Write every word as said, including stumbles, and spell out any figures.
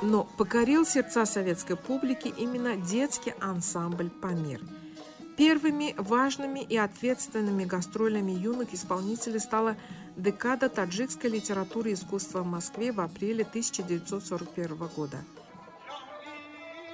Но покорил сердца советской публики именно детский ансамбль «Памир». Первыми важными и ответственными гастролями юных исполнителей стала декада таджикской литературы и искусства в Москве в апреле тысяча девятьсот сорок первого года.